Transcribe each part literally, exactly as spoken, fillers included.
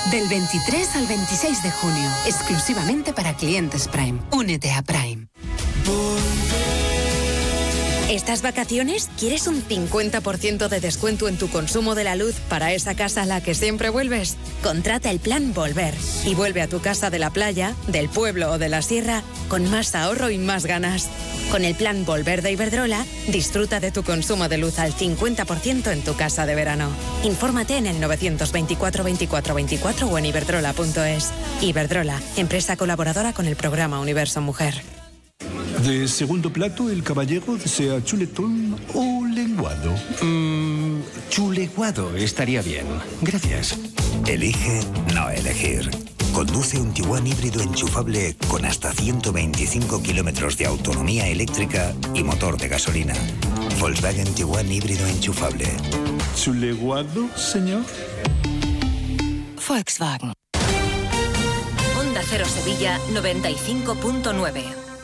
Del veintitrés al veintiséis de junio, exclusivamente para clientes Prime. Únete a Prime. ¿Estas vacaciones quieres un cincuenta por ciento de descuento en tu consumo de la luz para esa casa a la que siempre vuelves? Contrata el plan Volver y vuelve a tu casa de la playa, del pueblo o de la sierra con más ahorro y más ganas. Con el plan Volver de Iberdrola, disfruta de tu consumo de luz al cincuenta por ciento en tu casa de verano. Infórmate en el novecientos veinticuatro veinticuatro veinticuatro o en iberdrola punto es. Iberdrola, empresa colaboradora con el programa Universo Mujer. De segundo plato, el caballero desea chuletón o lenguado. Mmm, chuleguado estaría bien. Gracias. Elige no elegir. Conduce un Tiguan híbrido enchufable con hasta ciento veinticinco kilómetros de autonomía eléctrica y motor de gasolina. Volkswagen Tiguan híbrido enchufable. ¿Chuleguado, señor? Volkswagen. Onda Cero Sevilla noventa y cinco punto nueve.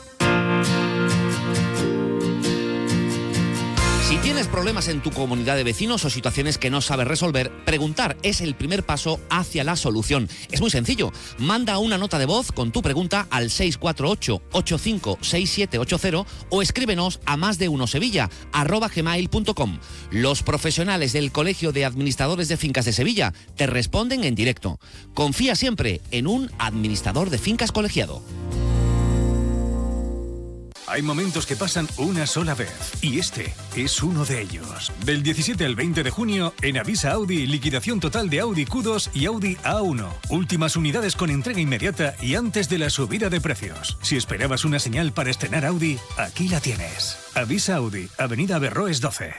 Si tienes problemas en tu comunidad de vecinos o situaciones que no sabes resolver, preguntar es el primer paso hacia la solución. Es muy sencillo. Manda una nota de voz con tu pregunta al seis cuatro ocho, ocho cinco seis siete ocho cero o escríbenos a más de uno sevilla arroba gmail punto com. Los profesionales del Colegio de Administradores de Fincas de Sevilla te responden en directo. Confía siempre en un administrador de fincas colegiado. Hay momentos que pasan una sola vez, y este es uno de ellos. Del diecisiete al veinte de junio, en Avisa Audi, liquidación total de Audi Q dos y Audi A uno. Últimas unidades con entrega inmediata y antes de la subida de precios. Si esperabas una señal para estrenar Audi, aquí la tienes. Avisa Audi, Avenida Berroes doce.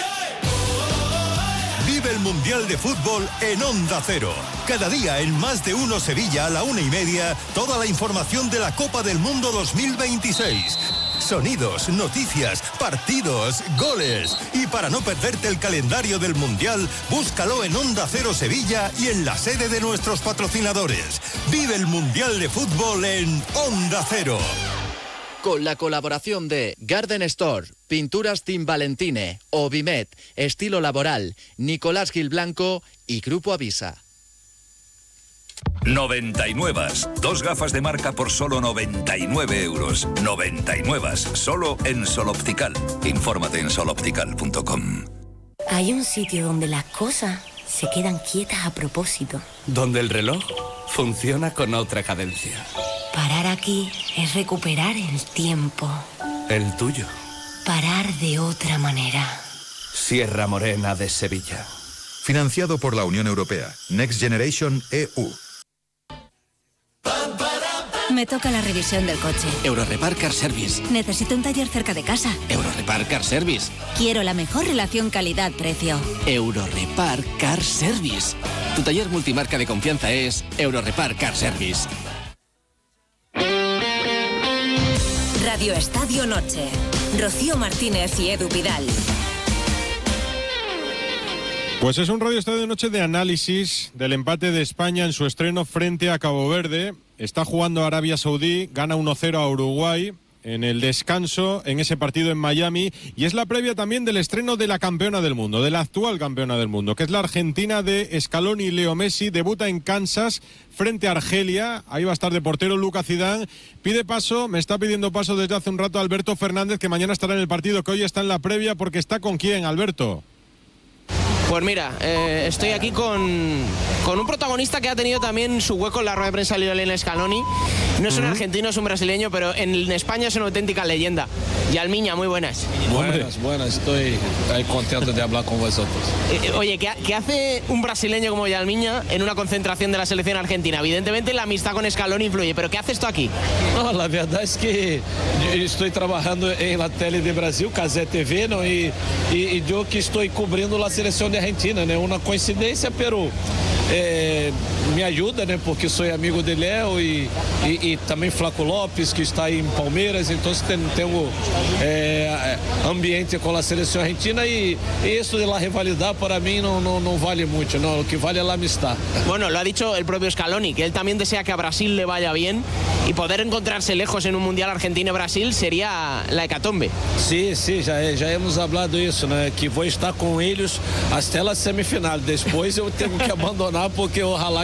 Vive el Mundial de Fútbol en Onda Cero. Cada día en Más de Uno Sevilla a la una y media, toda la información de la Copa del Mundo dos mil veintiséis. Sonidos, noticias, partidos, goles. Y para no perderte el calendario del Mundial, búscalo en Onda Cero Sevilla y en la sede de nuestros patrocinadores. Vive el Mundial de Fútbol en Onda Cero. Con la colaboración de Garden Store, Pinturas Team Valentine, Ovimet, Estilo Laboral, Nicolás Gil Blanco y Grupo Avisa. noventa y nueve. Dos gafas de marca por solo noventa y nueve euros. noventa y nueve. Solo en Sol Optical. Infórmate en sol optical punto com. Hay un sitio donde las cosas se quedan quietas a propósito. Donde el reloj funciona con otra cadencia. Parar aquí es recuperar el tiempo. El tuyo. Parar de otra manera. Sierra Morena de Sevilla. Financiado por la Unión Europea. Next Generation E U. Me toca la revisión del coche. Eurorepar Car Service. Necesito un taller cerca de casa. Eurorepar Car Service. Quiero la mejor relación calidad-precio. Eurorepar Car Service. Tu taller multimarca de confianza es Eurorepar Car Service. Radio Estadio Noche. Rocío Martínez y Edu Vidal. Pues es un Radio Estadio Noche de análisis del empate de España en su estreno frente a Cabo Verde. Está jugando Arabia Saudí, gana uno cero a Uruguay en el descanso en ese partido en Miami, y es la previa también del estreno de la campeona del mundo, de la actual campeona del mundo, que es la Argentina de Scaloni y Leo Messi. Debuta en Kansas frente a Argelia, ahí va a estar de portero Luca Zidane. Pide paso, me está pidiendo paso desde hace un rato Alberto Fernández, que mañana estará en el partido, que hoy está en la previa, porque está con quién, Alberto. Pues mira, eh, estoy aquí con, con un protagonista que ha tenido también su hueco en la rueda de prensa, Lionel Scaloni. No es un argentino, es un brasileño, pero en España es una auténtica leyenda. Yalmiña, muy buenas. Buenas, buenas, estoy contento de hablar con vosotros. Eh, oye, ¿qué, ¿qué hace un brasileño como Yalmiña en una concentración de la selección argentina? Evidentemente la amistad con Scaloni influye, pero ¿qué hace esto aquí? No, la verdad es que yo estoy trabajando en la tele de Brasil, Cazé T V, ¿no? y, y, y yo que estoy cubriendo la selección de Argentina, ¿no? Una coincidencia, pero eh, me ayuda, ¿no? Porque soy amigo de Leo y, y, y también Flaco López, que está ahí en Palmeiras, entonces tengo eh, ambiente con la selección argentina y, y eso de la rivalidad para mí no, no, no vale mucho, ¿no? Lo que vale es la amistad. Bueno, lo ha dicho el propio Scaloni, que él también desea que a Brasil le vaya bien y poder encontrarse lejos en un Mundial Argentina-Brasil sería la hecatombe. Sí, sí, ya, ya hemos hablado eso, ¿no? Que voy a estar con ellos hasta la semifinal. Después eu tenho que abandonar porque ojalá